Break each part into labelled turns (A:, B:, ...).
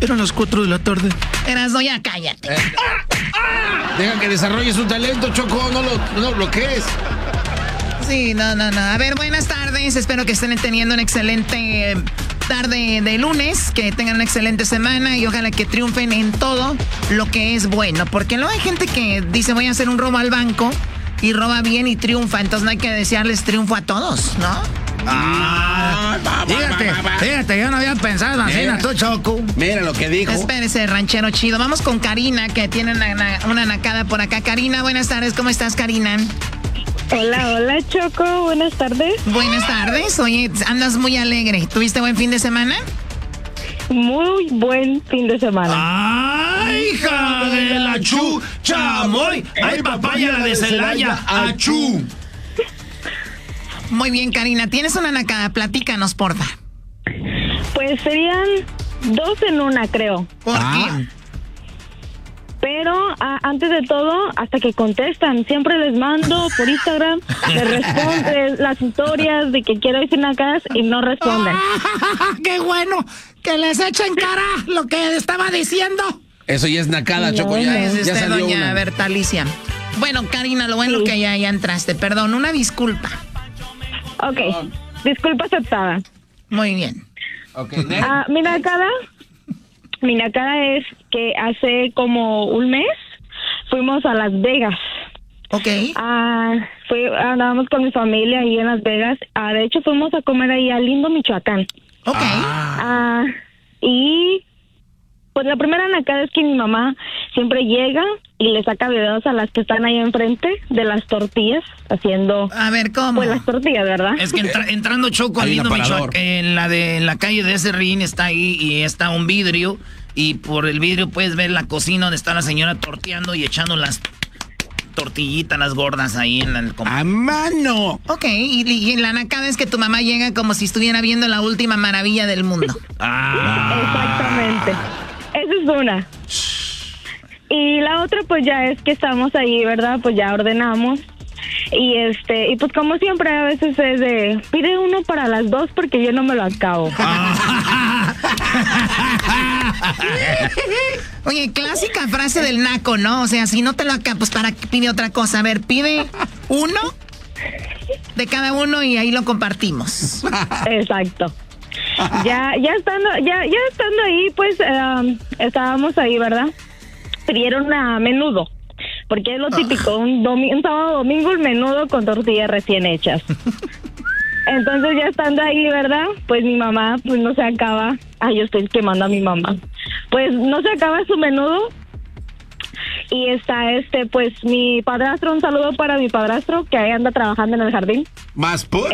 A: Eran las 4 de la tarde.
B: Erasno, ya cállate.
C: Deja que desarrolles un talento, Choco, no lo bloquees.
B: Sí, no. A ver, buenas tardes. Espero que estén teniendo una excelente tarde de lunes, que tengan una excelente semana y ojalá que triunfen en todo lo que es bueno. Porque luego hay gente que dice voy a hacer un robo al banco y roba bien y triunfa. Entonces no hay que desearles triunfo a todos, ¿no?
A: Fíjate, yo no había pensado así, tú, Choco.
C: Mira lo que dijo.
B: Espérese, ranchero chido. Vamos con Karina, que tiene una nacada por acá. Karina, buenas tardes. ¿Cómo estás, Karina?
D: Hola, Choco. Buenas tardes.
B: Buenas tardes. Oye, andas muy alegre. ¿Tuviste buen fin de semana?
D: Muy buen fin de semana.
A: ¡Ay, hija de la chu! ¡Chamoy! ¡Ay, papaya la de Celaya! ¡Achú!
B: Muy bien, Karina. Tienes una nacada. Platícanos, porfa.
D: Pues serían 2 en una, creo.
B: ¿Por qué?
D: Pero antes de todo, hasta que contestan, siempre les mando por Instagram, les respondo las historias de que quiero decir nacadas y no responden.
A: ¡Qué bueno! Que les echen cara lo que estaba diciendo.
C: Eso ya es nacada, Choco. Ya salió
B: doña
C: una.
B: Bertalicia. Bueno, Karina, lo bueno que ya entraste. Perdón, una disculpa.
D: Ok, disculpa aceptada.
B: Muy bien.
C: Okay,
D: mi nacada es que hace como un mes fuimos a Las Vegas.
B: Ok.
D: Andábamos con mi familia ahí en Las Vegas. De hecho, fuimos a comer ahí a Lindo, Michoacán.
B: Ok.
D: Y pues la primera nacada es que mi mamá siempre llega y le saca videos a las que están ahí enfrente de las tortillas haciendo.
B: A ver, ¿cómo?
D: Pues las tortillas, ¿verdad?
A: Es que entrando Choco al Lindo Michoacán, en la calle de ese ring está ahí y está un vidrio y por el vidrio puedes ver la cocina donde está la señora torteando y echando las tortillitas, las gordas ahí en la...
C: ¡A mano!
B: Ok, y la nacada es que tu mamá llega como si estuviera viendo la última maravilla del mundo.
D: Exactamente. Esa es una. Y la otra pues ya es que estamos ahí, ¿verdad? Pues ya ordenamos. Y pues como siempre a veces es de pide uno para las 2 porque yo no me lo acabo.
B: Oye, clásica frase del naco, ¿no? O sea, si no te lo acabas, pues para que pide otra cosa. A ver, pide uno de cada uno y ahí lo compartimos.
D: Exacto. Ya estando ahí, pues estábamos ahí, ¿verdad? Pidieron a menudo, porque es lo típico, un sábado domingo el menudo con tortillas recién hechas. Entonces ya estando ahí, ¿verdad? Pues mi mamá, pues no se acaba. Yo estoy quemando a mi mamá. Pues no se acaba su menudo. Y está pues mi padrastro, un saludo para mi padrastro, que ahí anda trabajando en el jardín.
C: ¿Más por?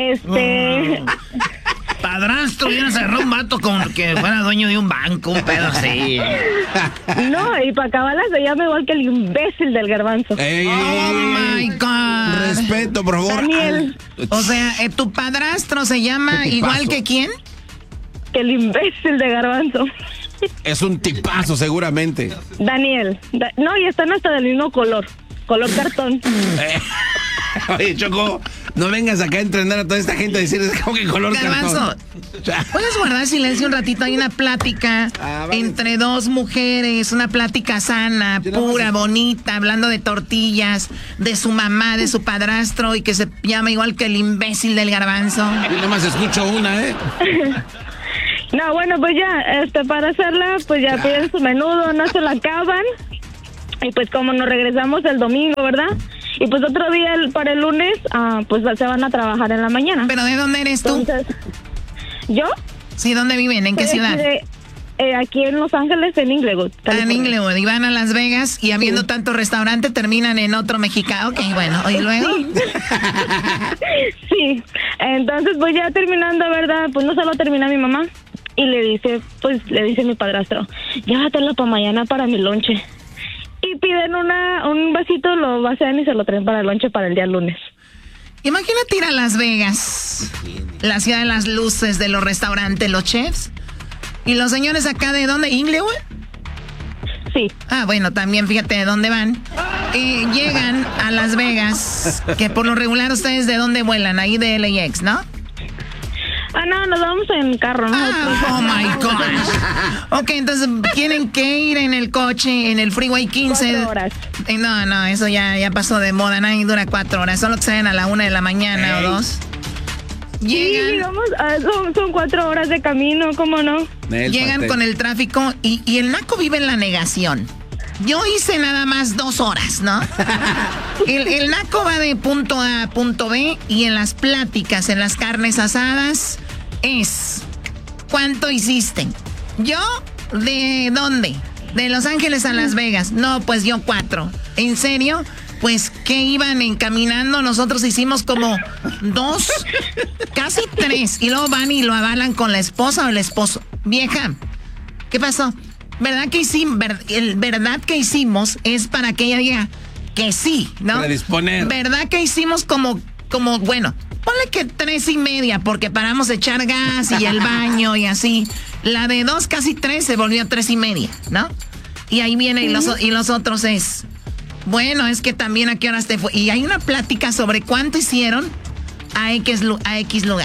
A: Padrastro, vienes a agarrar un vato como que fuera dueño de un banco, un pedo así.
D: No, y para acabarla se llama igual que el imbécil del garbanzo.
B: Oh my God.
C: Respeto, por favor.
D: Daniel.
B: O sea, ¿tu padrastro se llama igual que quién?
D: Que el imbécil de garbanzo.
C: Es un tipazo, seguramente.
D: Daniel. No, y están hasta del mismo color cartón.
C: Oye, Choco, no vengas acá a entrenar a toda esta gente a decir como que color
B: Garbanzo,
C: cartón.
B: ¿puedes guardar silencio un ratito? Hay una plática
C: vale.
B: entre dos mujeres, una plática sana, pura, bonita, hablando de tortillas, de su mamá, de su padrastro y que se llama igual que el imbécil del garbanzo.
C: Yo nada más escucho una,
D: No, bueno, pues ya, para hacerla, pues ya piden su menudo, no se la acaban. Y pues como nos regresamos el domingo, ¿verdad? Y pues otro día para el lunes, pues se van a trabajar en la mañana.
B: ¿Pero de dónde eres tú?
D: Entonces, ¿yo?
B: Sí, ¿dónde viven? ¿En qué ciudad?
D: Aquí en Los Ángeles, en Inglewood.
B: En Inglewood, y van a Las Vegas y habiendo tanto restaurante terminan en otro mexicano. Ok, bueno, ¿y luego?
D: Sí, entonces pues ya terminando, ¿verdad? Pues no solo termina mi mamá y le dice mi padrastro, llévatelo para mañana para mi lonche. Y piden un vasito, lo vacían y se lo traen para el lonche para el día lunes.
B: Imagínate ir a Las Vegas, la ciudad de las luces, de los restaurantes, los chefs. ¿Y los señores acá de dónde? ¿Inglewood?
D: Sí.
B: Bueno, también fíjate de dónde van. Llegan a Las Vegas, que por lo regular ustedes de dónde vuelan, ahí de LAX, ¿no?
D: No, nos vamos en carro, ¿no?
B: Oh my gosh. Ok, entonces tienen que ir en el coche, en el Freeway 15.
D: 4 horas.
B: No, eso ya pasó de moda, nadie dura 4 horas, solo que salen a la 1 de la mañana o 2. Llegan,
D: sí, digamos, son 4 horas de camino, ¿cómo no?
B: Llegan con el tráfico y el naco vive en la negación. Yo hice nada más 2 horas, ¿no? El naco va de punto A a punto B y en las pláticas, en las carnes asadas, es ¿cuánto hiciste? ¿Yo? ¿De dónde? De Los Ángeles a Las Vegas. No, pues yo 4. ¿En serio? Pues que iban encaminando, nosotros hicimos como 2, casi 3. Y luego van y lo avalan con la esposa o el esposo. Vieja, ¿qué pasó? ¿Verdad que hicimos es para que ella diga que sí, ¿no?
C: Para disponer.
B: ¿Verdad que hicimos como bueno, ponle que 3:30 porque paramos de echar gas y el baño y así. La de 2, casi 3 se volvió 3:30, ¿no? Y ahí viene y los otros es, bueno, es que también a qué horas te fue. Y hay una plática sobre cuánto hicieron a X lugar.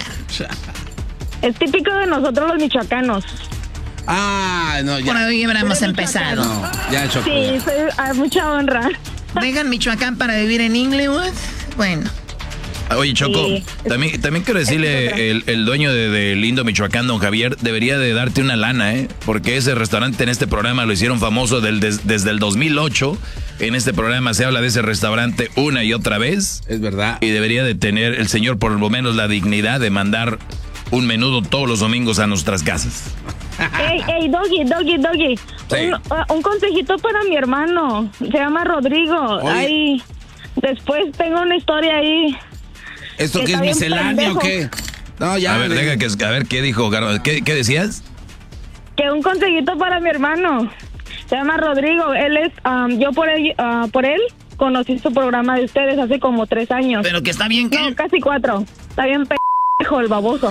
D: Es típico de nosotros los michoacanos.
C: No, ya.
B: Por ahí hubiéramos empezado.
C: No, ya Choco.
D: Sí, soy a mucha honra.
B: Dejan Michoacán para vivir en Inglewood. Bueno.
E: Oye, Choco,
D: Sí.
E: también quiero decirle, el dueño de Lindo Michoacán, don Javier, debería de darte una lana, porque ese restaurante en este programa lo hicieron famoso desde el 2008. En este programa se habla de ese restaurante una y otra vez.
C: Es verdad.
E: Y debería de tener el señor por lo menos la dignidad de mandar un menudo todos los domingos a nuestras casas.
D: Ey, Doggy.
E: Sí.
D: Un consejito para mi hermano. Se llama Rodrigo.
C: Oye.
D: Ahí, después tengo una historia ahí.
C: ¿Esto qué es
D: Está bien
C: misceláneo o qué? No, ya.
E: A ver, ¿qué dijo Garbanzo? ¿Qué decías?
D: Que un consejito para mi hermano. Se llama Rodrigo. Él es, yo por él conocí su programa de ustedes hace como 3 años.
A: Pero que está bien que...
D: No, casi 4. Está bien pendejo el baboso.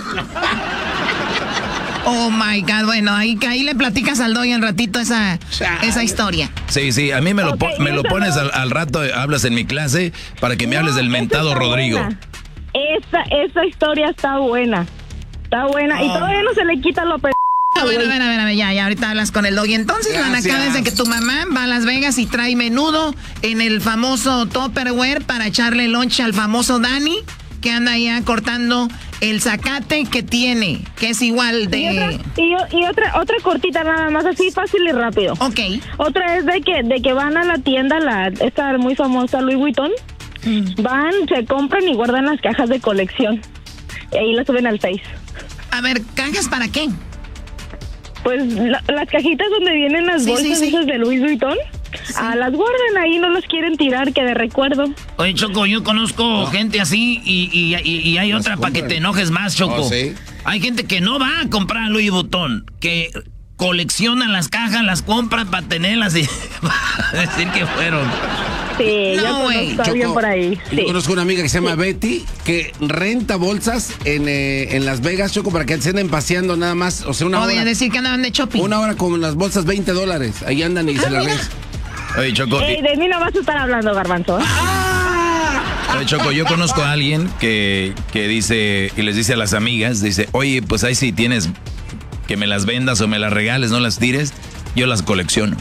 B: Oh my God, bueno, ahí le platicas al Doggy un ratito esa historia.
E: Sí, a mí me lo
D: Ok, esa
E: pones
D: no.
E: al rato, hablas en mi clase para que me hables del mentado
D: Esa está
E: Rodrigo.
D: buena. Esa historia está buena. Está buena. Y todavía no se le quita lo pendejo.
B: Bueno, ya, ahorita hablas con el Doggy. Entonces,
C: Gracias.
B: acá desde que tu mamá va a Las Vegas y trae menudo en el famoso Tupperware para echarle lonche al famoso Dani, que anda allá cortando el zacate que tiene, que es igual de...
D: Y otra cortita nada más, así fácil y rápido.
B: Ok.
D: Otra es de que van a la tienda, esta muy famosa Louis Vuitton. Van, se compran y guardan las cajas de colección. Y ahí las suben al Face.
B: A ver, ¿cajas para qué?
D: Pues las cajitas donde vienen las bolsas esas de Louis Vuitton, las guardan ahí, no las quieren tirar, que de recuerdo.
A: Oye, Choco, yo conozco gente así y hay otra para que te enojes más, Choco.
C: Oh, ¿sí?
A: Hay gente que no va a comprar Louis Vuitton, que coleccionan las cajas, las compran para tenerlas y para decir que fueron.
D: Sí,
B: No,
D: yo
B: güey.
D: conozco a alguien por ahí.
C: Yo
D: Sí.
C: conozco una amiga que se llama Betty que renta bolsas en Las Vegas, Choco, para que se anden paseando nada más. O sea, una
B: No voy a
C: hora.
B: decir que andaban de shopping.
C: Una hora con las bolsas, $20. Ahí andan y se las ven.
E: Oye, Choco,
D: Ey, de mí no vas a estar hablando, Garbanzo.
E: oye, Choco, yo conozco a alguien que dice y les dice a las amigas, dice, oye, pues ahí si tienes que me las vendas o me las regales, no las tires, yo las colecciono.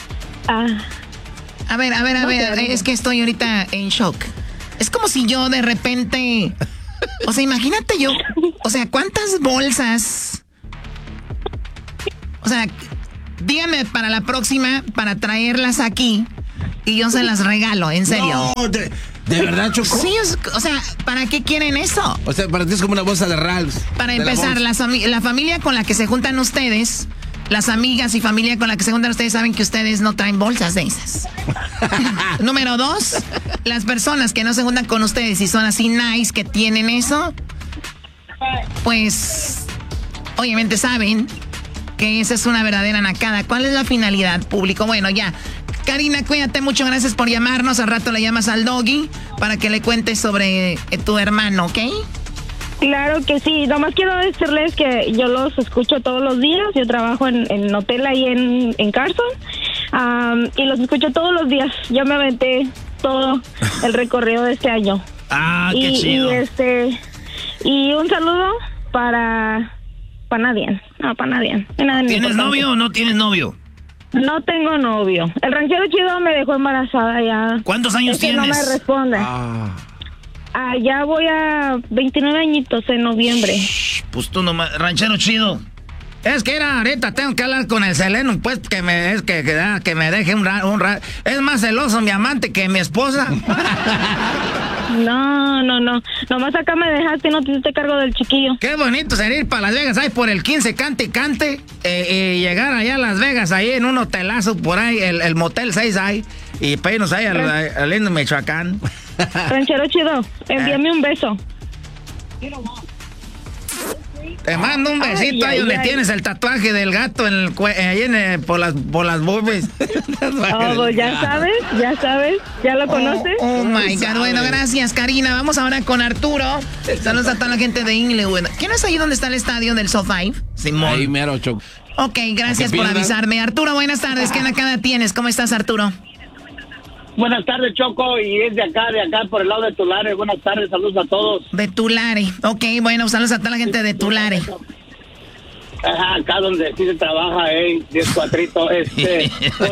B: A ver, es que estoy ahorita en shock. Es como si yo de repente... O sea, imagínate yo... O sea, ¿cuántas bolsas? O sea, dígame para la próxima, para traerlas aquí, y yo se las regalo, en serio.
C: No, de verdad, Choco.
B: Sí, o sea, ¿para qué quieren eso?
C: O sea, para ti es como una bolsa de Ralphs.
B: Para
C: de la
B: empezar,
C: bolsa.
B: la familia con la que se juntan ustedes, las amigas y familia con la que se juntan ustedes saben que ustedes no traen bolsas de esas. Número 2, las personas que no se juntan con ustedes y son así nice, que tienen eso, pues obviamente saben que esa es una verdadera nacada. ¿Cuál es la finalidad, público? Bueno, ya. Karina, cuídate mucho, gracias por llamarnos. Al rato le llamas al Doggy para que le cuentes sobre tu hermano, ¿ok?
D: Claro que sí, nomás quiero decirles que yo los escucho todos los días, yo trabajo en hotel ahí en Carson, y los escucho todos los días, yo me aventé todo el recorrido de este año.
A: Ah, qué chido.
D: Y un saludo para nadie. No, para nadie.
A: ¿Tienes novio o no tienes novio?
D: No tengo novio. El ranchero chido me dejó embarazada ya.
A: ¿Cuántos años tienes?
D: No me responde. Ya voy a 29 añitos en noviembre.
A: Pues tú nomás, ranchero chido. Es que ahorita tengo que hablar con el Seleno, pues que me deje un rato. Es más celoso mi amante que mi esposa.
D: No. Nomás acá me dejaste y no te hiciste cargo del chiquillo.
A: Qué bonito sería ir para Las Vegas, ahí por el 15, cante y cante. Y llegar allá a Las Vegas, ahí en un hotelazo, por ahí, el Motel 6 ahí. Y para irnos ahí al lindo Michoacán.
D: Ranchero chido, envíame un beso.
A: Te mando un besito ahí donde tienes el tatuaje del gato por las boobies.
D: Ya sabes, ya lo conoces.
B: Oh my God, bueno, gracias Karina. Vamos ahora con Arturo. Saludos a toda la gente de Inglewood. ¿Quién es ahí donde está el estadio del SoFi?
A: Simón.
C: Ahí mero, Choco.
B: Ok, gracias por avisarme. Arturo, buenas tardes. ¿Qué nakada tienes? ¿Cómo estás, Arturo?
F: Buenas tardes, Choco, y es de acá, por el lado de Tulare. Buenas tardes, saludos a todos.
B: De Tulare, ok, bueno, saludos a toda la gente de Tulare.
F: Ajá, acá donde sí se trabaja, 10 cuatritos. Pues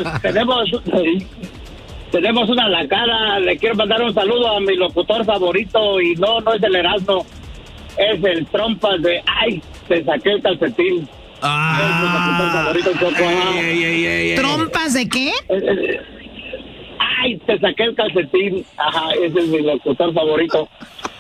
F: tenemos una lacada. Le quiero mandar un saludo a mi locutor favorito, y no es el Erasmo, es el Trompas de ¡ay! Te saqué el calcetín. Es mi locutor favorito, Choco.
B: ¿Trompas de qué?
F: ¡Ay! Te saqué el calcetín. Ajá, ese es mi locutor favorito.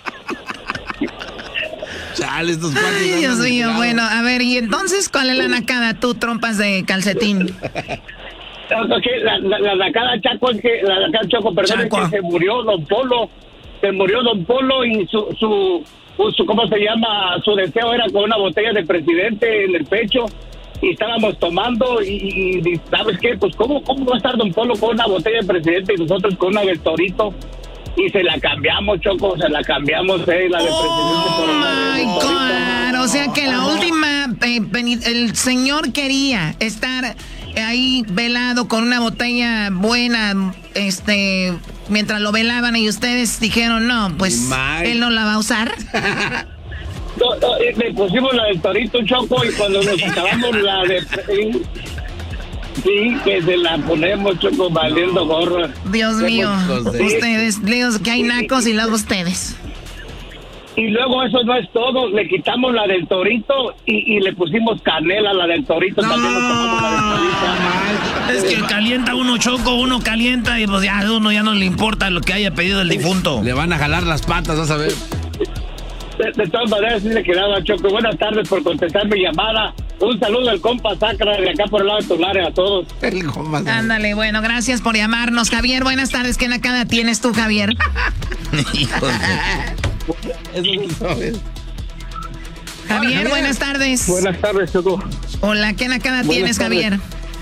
C: Chale, estos cuates.
B: Ay, Dios mío, bueno, a ver, y entonces, ¿cuál es la nacada, tú, trompas de calcetín?
F: Okay, la nacada, Chaco, es que la nacada, Choco, perdón, es que se murió Don Polo. Y su ¿cómo se llama? Su deseo era con una botella de presidente en el pecho. Y estábamos tomando y ¿sabes qué? Pues ¿cómo va a estar Don Polo con una botella de presidente y nosotros con una del Torito? Y se la cambiamos, Choco, la de presidente por una
B: my God. O sea que la última, el señor quería estar ahí velado con una botella buena, mientras lo velaban, y ustedes dijeron, no, pues él no la va a usar.
F: No, le pusimos la del Torito, Choco, y cuando nos acabamos la de... Sí, que se la ponemos, Choco, valiendo gorra.
B: Dios mío, ustedes, Dios, que hay nacos y luego ustedes.
F: Y luego eso no es todo, le quitamos la del Torito y le pusimos canela a la del Torito.
A: No,
F: también nos tomamos la del Torito.
A: Es que calienta uno, Choco, uno calienta y pues ya a uno ya no le importa lo que haya pedido el difunto.
C: Le van a jalar las patas, vas a ver.
F: De todas maneras, sí le quedaba, Choco. Buenas tardes por contestar mi llamada. Un saludo al compa Sacra de acá por el lado de Tulare a todos.
B: Ándale, bueno, gracias por llamarnos. Javier, buenas tardes. ¿Qué nacada tienes tú, Javier? Javier, buenas tardes.
F: Buenas tardes, Choco.
B: Hola, ¿qué nacada tienes, Javier?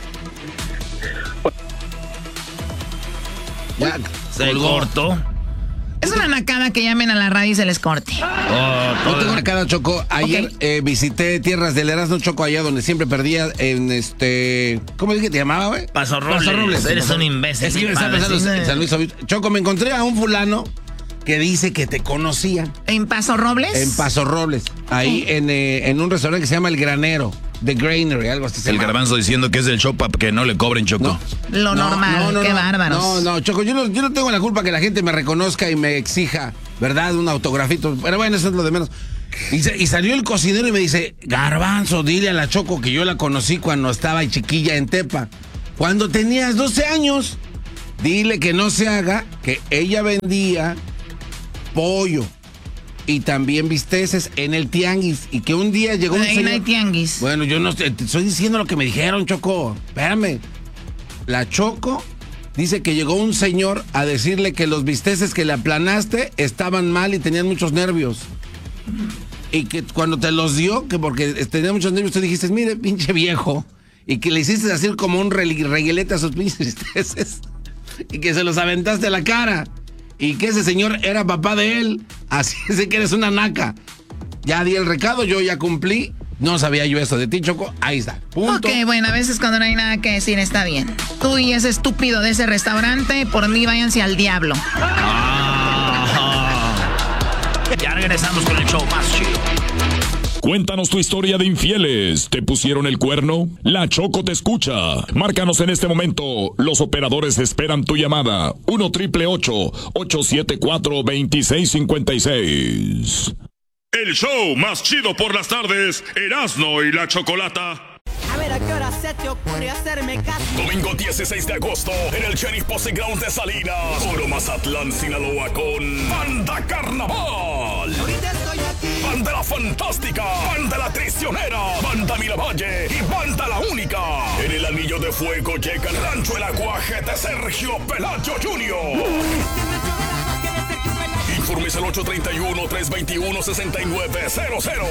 C: Ya,
A: se cortó.
B: Es una nacada que llamen a la radio y se les corte.
C: No tengo nacada, Choco. Ayer visité tierras del Erasmo, Choco, allá donde siempre perdía en ¿cómo dije que te llamaba, güey?
A: Paso Robles. Eres un imbécil.
C: Es que me está pensando en San Luis Obispo. Choco, me encontré a un fulano que dice que te conocía.
B: ¿En Paso Robles?
C: En Paso Robles. Ahí en un restaurante que se llama El Granero. The Granary, algo así.
E: El Garbanzo diciendo que es del show para que no le cobren, Choco.
B: Lo normal, qué bárbaros.
C: No, Choco, yo no tengo la culpa que la gente me reconozca y me exija, ¿verdad? Un autografito. Pero bueno, eso es lo de menos. Y salió el cocinero y me dice, Garbanzo, dile a la Choco que yo la conocí cuando estaba chiquilla en Tepa. Cuando tenías 12 años. Dile que no se haga, que ella vendía pollo y también bisteces en el tianguis, y que un día llegó un señor...
B: no hay tianguis.
C: Bueno, yo no te estoy diciendo lo que me dijeron, Choco. Espérame. La Choco dice que llegó un señor a decirle que los bisteces que le aplanaste estaban mal y tenían muchos nervios. Y que cuando te los dio, que porque tenía muchos nervios, tú dijiste, mire, pinche viejo. Y que le hiciste así como un reguilete a sus pinches bisteces. Y que se los aventaste a la cara. Y que ese señor era papá de él. Así es que eres una naca. Ya di el recado, yo ya cumplí. No sabía yo eso de ti, Choco. Ahí está. Punto.
B: Ok, bueno, a veces cuando no hay nada que decir está bien. Tú y ese estúpido de ese restaurante, por mí váyanse al diablo.
A: Ya regresamos con el show más chido.
G: Cuéntanos tu historia de infieles. ¿Te pusieron el cuerno? La Choco te escucha. Márcanos en este momento. Los operadores esperan tu llamada. 1-888-874-2656.
H: El show más chido por las tardes, Erasmo y la Chocolata.
I: A ver, ¿a qué hora se te ocurre hacerme caso?
G: Domingo 16 de agosto, en el Sheriff Posse Ground de Salinas, Puro Mazatlán, Sinaloa, con Banda Carnaval.
I: Ahorita estoy aquí.
G: Banda La Fantástica, Banda La Traicionera, Banda Miravalle y Banda La Única. En el Anillo de Fuego llega el Rancho El Aguaje de Sergio Pelayo Jr. Informes al 831-321-6900.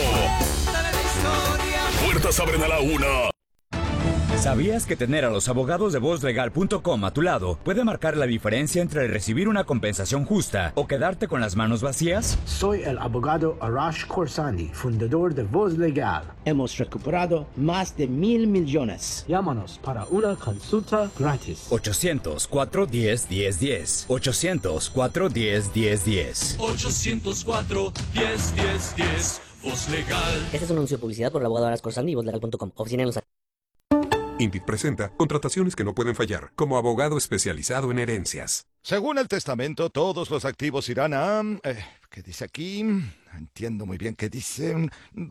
G: Puertas abren a la 1.
J: ¿Sabías que tener a los abogados de VozLegal.com a tu lado puede marcar la diferencia entre recibir una compensación justa o quedarte con las manos vacías?
K: Soy el abogado Arash Khorsandi, fundador de Voz Legal. Hemos recuperado más de 1,000 millones. Llámanos para una consulta gratis.
J: 800-410-1010. 800-410-1010.
L: 800-410-1010. Voz Legal.
M: Este es un anuncio de publicidad por el abogado Arash Khorsandi y VozLegal.com. Oficina en Los Ángeles.
N: Indeed presenta contrataciones que no pueden fallar, como abogado especializado en herencias.
O: Según el testamento, todos los activos irán a... ¿qué dice aquí? No entiendo muy bien qué dice.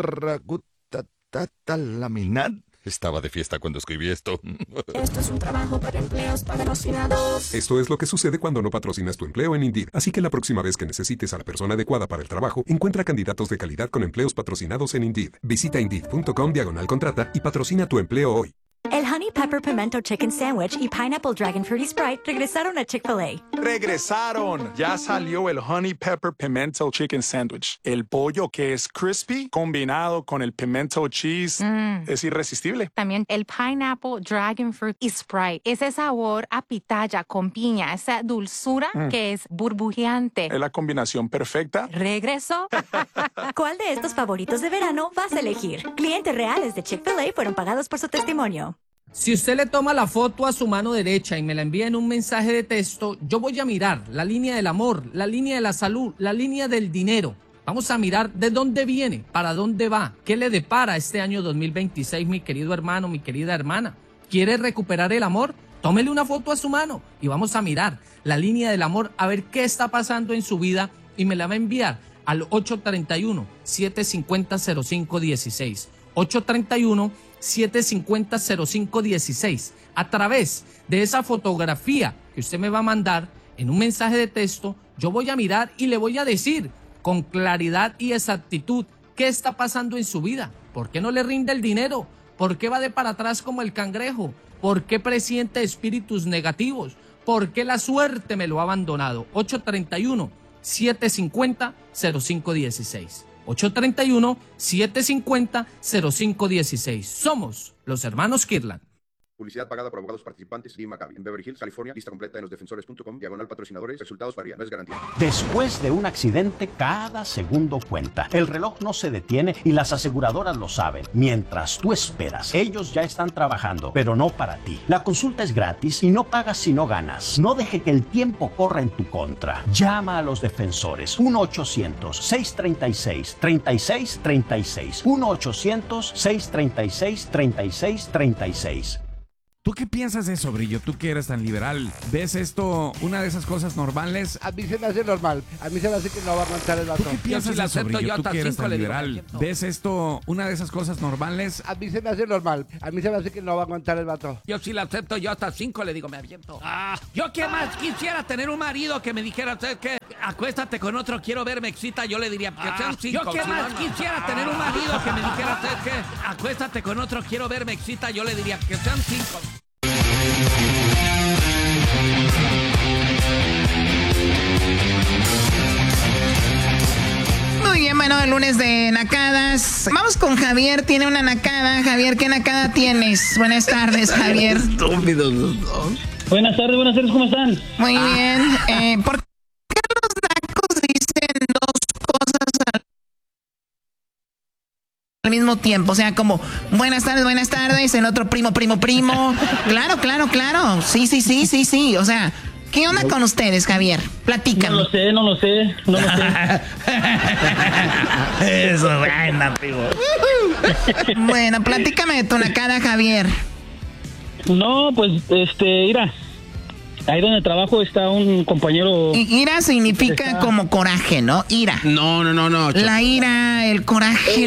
O: Laminar. Estaba de fiesta cuando escribí esto.
P: Esto es un trabajo para empleos patrocinados.
N: Esto es lo que sucede cuando no patrocinas tu empleo en Indeed. Así que la próxima vez que necesites a la persona adecuada para el trabajo, encuentra candidatos de calidad con empleos patrocinados en Indeed. Visita Indeed.com/contrata y patrocina tu empleo hoy.
Q: El Honey Pepper Pimento Chicken Sandwich y Pineapple Dragon Fruity Sprite regresaron a Chick-fil-A.
R: ¡Regresaron! Ya salió el Honey Pepper Pimento Chicken Sandwich. El pollo que es crispy combinado con el pimento cheese es irresistible.
S: También el Pineapple Dragon Fruit y Sprite. Ese sabor a pitaya con piña, esa dulzura que es burbujeante.
R: Es la combinación perfecta.
S: ¿Regresó?
Q: ¿Cuál de estos favoritos de verano vas a elegir? Clientes reales de Chick-fil-A fueron pagados por su testimonio.
T: Si usted le toma la foto a su mano derecha y me la envía en un mensaje de texto, yo voy a mirar la línea del amor, la línea de la salud, la línea del dinero. Vamos a mirar de dónde viene, para dónde va, qué le depara este año 2026, mi querido hermano, mi querida hermana. ¿Quiere recuperar el amor? Tómele una foto a su mano y vamos a mirar la línea del amor, a ver qué está pasando en su vida y me la va a enviar al 831-750-0516. 831-750-0516. A través de esa fotografía que usted me va a mandar en un mensaje de texto, yo voy a mirar y le voy a decir con claridad y exactitud qué está pasando en su vida. ¿Por qué no le rinde el dinero? ¿Por qué va de para atrás como el cangrejo? ¿Por qué presiente espíritus negativos? ¿Por qué la suerte me lo ha abandonado? 831-750-0516. 831-750-0516. Somos los hermanos Kirtland.
U: Publicidad pagada por abogados participantes de Maccabi. En Beverly Hills, California. Lista completa en losdefensores.com. /patrocinadores. Resultados varían. No es garantía.
V: Después de un accidente, cada segundo cuenta. El reloj no se detiene y las aseguradoras lo saben. Mientras tú esperas, ellos ya están trabajando, pero no para ti. La consulta es gratis y no pagas si no ganas. No deje que el tiempo corra en tu contra. Llama a los defensores. 1-800-636-3636. 1-800-636-3636.
C: ¿Tú qué piensas de eso, Brillo? Tú que eres tan liberal. ¿Ves esto una de esas cosas normales?
W: A mí se me hace normal. A mí se me hace que no va a aguantar el vato.
C: ¿Tú qué piensas de eso, Brillo? Tú que eres tan liberal. ¿Ves esto una de esas cosas normales?
W: A mí se me hace normal. A mí se me hace que no va a aguantar el vato.
X: Yo sí la acepto. Yo hasta 5 le digo, me aviento. Yo qué más quisiera tener un marido que me dijera, ¿sabes qué? Acuéstate con otro, quiero ver, me excita. Yo le diría que sean 5. Yo qué más quisiera tener un marido que me dijera, ¿sabes qué? Acuéstate con otro, quiero ver, me excita. Yo le diría que sean 5.
B: Muy bien, bueno, el lunes de nacadas. Vamos con Javier, tiene una nacada. Javier, ¿qué nacada tienes? Buenas tardes, Javier.
Y: Estúpidos los dos. Buenas tardes, ¿cómo están?
B: Muy bien. ¿Por qué los nacos dicen dos cosas al mismo tiempo? O sea, como buenas tardes, el otro primo. Claro. Sí. O sea, ¿Qué onda con ustedes, Javier? Platícame.
Y: No lo sé.
A: Eso, buena, pivo.
B: Bueno, platícame de tu nacada, Javier.
Y: No, pues, mira, ahí donde trabajo está un compañero.
B: Ira significa como coraje, ¿no? Ira.
C: No.
B: La ira, el coraje.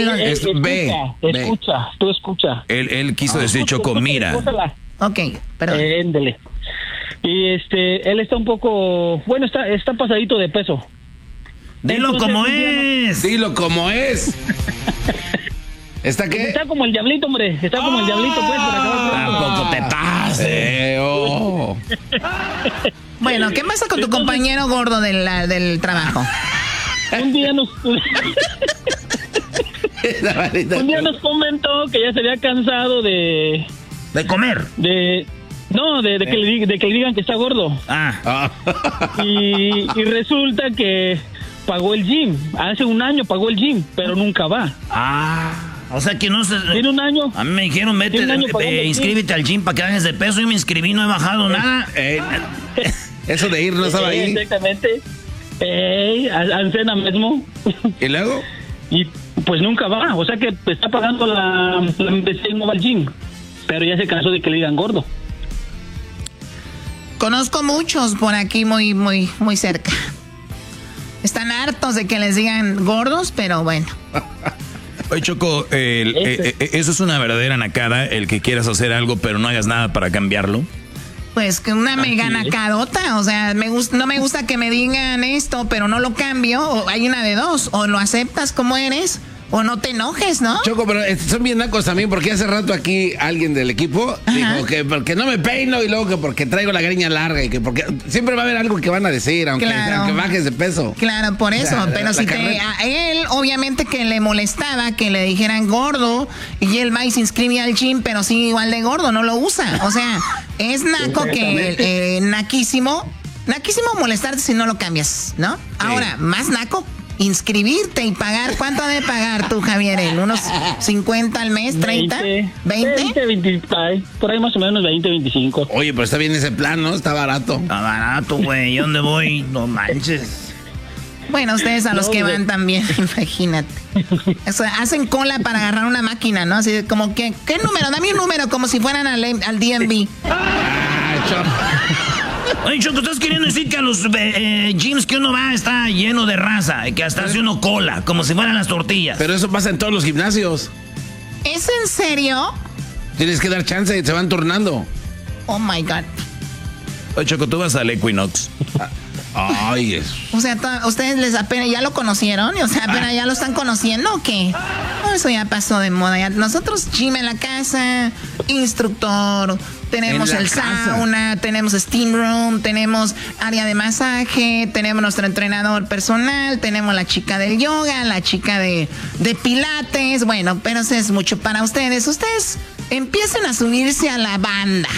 Y: Escucha.
A: Él quiso decir Choco, mira.
B: Ok, perdón.
Y: Éndele. Y él está un poco, bueno, está pasadito de peso.
A: Dilo
Y: Entonces,
A: como es.
C: Dilo como es. ¿Está qué?
Y: Está como el diablito, hombre. Está como el diablito, pues, para acabar.
A: Tampoco te pases.
B: Bueno, ¿qué pasa con tu compañero gordo del trabajo?
Y: Un día nos comentó que ya se había cansado de
A: comer.
Y: De que le digan que está gordo. Y resulta que pagó el gym. Hace un año pagó el gym, pero nunca va.
A: O sea que no se...
Y: Tiene un año.
A: A mí me dijeron, inscríbete al gym para que bajes de peso. Y me inscribí, no he bajado nada.
C: Eso de ir no estaba ahí.
Y: Exactamente. Ancena mismo.
C: ¿Y luego?
Y: Y pues nunca va. O sea que está pagando la membresía y no va al gym. Pero ya se cansó de que le digan gordo.
B: Conozco muchos por aquí muy, muy, muy cerca. Están hartos de que les digan gordos, pero bueno.
A: Oye, Choco, eso es una verdadera nacada, el que quieras hacer algo, pero no hagas nada para cambiarlo.
B: Pues que una mega nacadota, o sea, no me gusta que me digan esto, pero no lo cambio, o hay una de dos, o lo aceptas como eres, o no te enojes, ¿no?
C: Choco, pero son bien nacos también, porque hace rato aquí alguien del equipo dijo que porque no me peino y luego que porque traigo la greña larga y que porque siempre va a haber algo que van a decir, aunque bajes de peso.
B: Claro, por eso, o sea, pero si a él obviamente que le molestaba que le dijeran gordo y él va y se inscribe al gym, pero sigue igual de gordo, no lo usa. O sea, es naco que naquísimo molestarte si no lo cambias, ¿no? Sí. Ahora, más naco inscribirte y pagar. ¿Cuánto ha de pagar tú, Javier? ¿Unos 50 al mes? ¿30? ¿20?
Y: Por ahí más o menos 20, 25.
C: Oye, pero está bien ese plan, ¿no? Está barato.
A: Está barato, güey. ¿Y dónde voy? No manches.
B: Bueno, ustedes a los que van también, imagínate. O sea, hacen cola para agarrar una máquina, ¿no? Así como que, ¿qué número? Dame un número, como si fueran al DMV.
A: Oye, Choco, ¿estás queriendo decir que a los gyms que uno va está lleno de raza? Que hasta hace uno cola, como si fueran las tortillas.
C: Pero eso pasa en todos los gimnasios.
B: ¿Es en serio?
C: Tienes que dar chance y se van turnando.
B: Oh, my God.
A: Oye, Choco, tú vas al Equinox.
C: Ay, eso.
B: O sea, ¿ustedes les apenas ya lo conocieron? O sea, apenas ya lo están conociendo o qué? No, eso ya pasó de moda. Ya. Nosotros, gym en la casa, instructor, tenemos el sauna, tenemos steam room, tenemos área de masaje, tenemos nuestro entrenador personal, tenemos la chica del yoga, la chica de pilates. Bueno, pero eso es mucho para ustedes. Ustedes empiecen a subirse a la banda.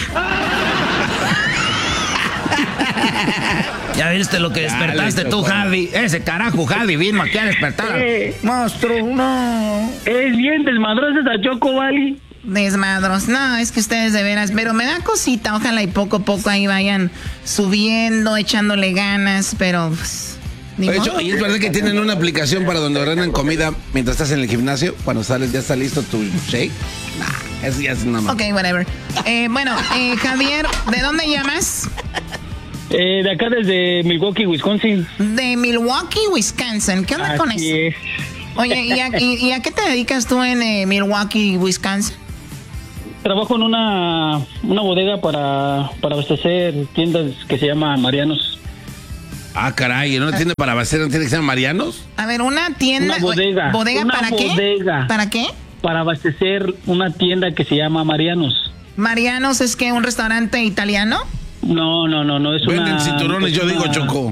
A: Ya viste lo que despertaste tú, Javi. Ese carajo, Javi, vino aquí a despertar.
Y: Monstruo, no. Es bien desmadrosa esa Choco, ¿vale?
B: Desmadros, no, es que ustedes de veras, pero me da cosita, ojalá y poco a poco ahí vayan subiendo, echándole ganas, pero pues,
C: hecho, y es verdad que tienen una aplicación para donde ordenan comida mientras estás en el gimnasio, cuando sales ya está listo tu shake. Nah, eso ya es una más.
B: Ok, whatever. Javier, ¿de dónde llamas?
Y: De acá desde Milwaukee, Wisconsin.
B: De Milwaukee, Wisconsin. ¿Qué onda con eso?
Y: Es.
B: Oye, ¿y a qué te dedicas tú en Milwaukee, Wisconsin?
Y: Trabajo en una bodega para abastecer tiendas que se llama Marianos.
C: Ah, caray, ¿en una tienda para abastecer una tienda que se llama Marianos?
B: A ver, una tienda...
Y: Una bodega.
B: ¿Bodega para qué? ¿Para qué?
Y: Para abastecer una tienda que se llama Marianos.
B: ¿Marianos es que un restaurante italiano?
Y: No, es
C: Venden cinturones, yo digo, Choco.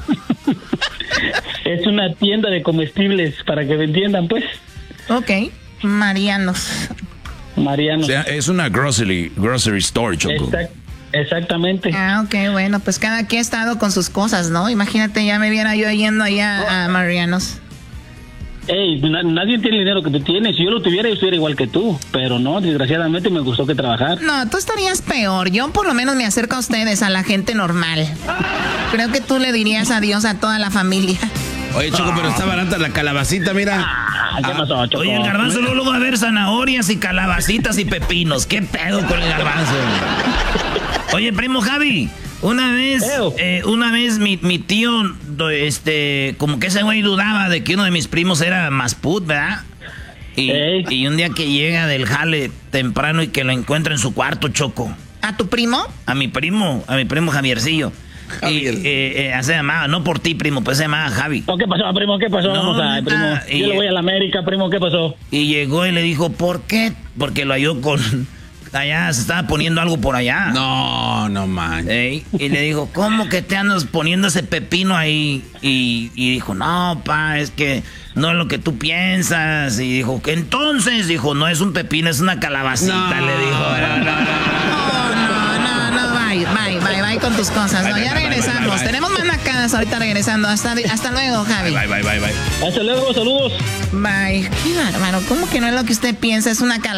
Y: Es una tienda de comestibles, para que me entiendan, pues.
B: Ok, Marianos.
Y: O
A: sea, es una grocery store, Choco.
Y: Exactamente.
B: Ah, ok, bueno, pues cada quien ha estado con sus cosas, ¿no? Imagínate, ya me viera yo yendo allá a Marianos.
Y: Ey, nadie tiene el dinero que tú tienes. Si yo lo tuviera, yo estuviera igual que tú. Pero no, desgraciadamente me gustó que trabajar.
B: No, tú estarías peor. Yo por lo menos me acerco a ustedes, a la gente normal. Creo que tú le dirías adiós a toda la familia.
C: Oye, Choco, pero está barata la calabacita, mira.
Y: ¿Qué pasó, Choco?
A: Oye, el garbanzo luego va a ver zanahorias y calabacitas y pepinos. ¿Qué pedo con el garbanzo? Oye, primo Javi, una vez mi tío, como que ese güey dudaba de que uno de mis primos era Masput, ¿verdad? Y un día que llega del jale temprano y que lo encuentra en su cuarto, Choco.
B: ¿A tu primo?
A: A mi primo Javiercillo. Se llamaba, no por ti, primo, pues se llamaba Javi.
Y: ¿Qué pasó, primo? ¿Qué pasó?
A: No,
Y: primo. Yo le voy a la América, primo, ¿qué pasó?
A: Y llegó y le dijo, ¿por qué? Porque lo halló con... Allá se estaba poniendo algo por allá.
C: No manches.
A: Y le dijo, ¿cómo que te andas poniendo ese pepino ahí? Y dijo, no, pa, es que no es lo que tú piensas. Y dijo, que entonces, dijo, no es un pepino, es una calabacita, le dijo.
B: Bye con tus cosas. No, ya regresamos.
C: Bye.
B: Tenemos más nacadas ahorita regresando. Hasta luego, Javi.
C: Bye.
Y: Hasta luego, saludos.
B: Bye. Qué bárbaro. ¿Cómo que no es lo que usted piensa? Es una calabacita.